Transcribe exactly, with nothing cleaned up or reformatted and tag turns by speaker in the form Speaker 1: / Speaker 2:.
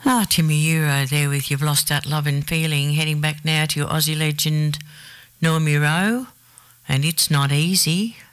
Speaker 1: Ah, Timmy Euro there with You've Lost That Lovin' Feeling, heading back now to your Aussie legend Naomi Rowe, and It's Not Easy.